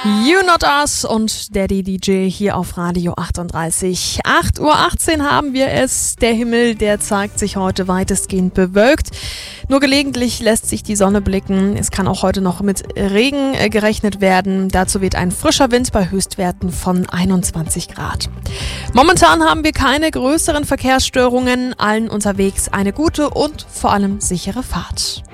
You Not Us und Daddy DJ hier auf Radio 38. 8:18 Uhr haben wir es. Der Himmel, der zeigt sich heute weitestgehend bewölkt. Nur gelegentlich lässt sich die Sonne blicken. Es kann auch heute noch mit Regen gerechnet werden. Dazu weht ein frischer Wind bei Höchstwerten von 21 Grad. Momentan haben wir keine größeren Verkehrsstörungen. Allen unterwegs eine gute und vor allem sichere Fahrt.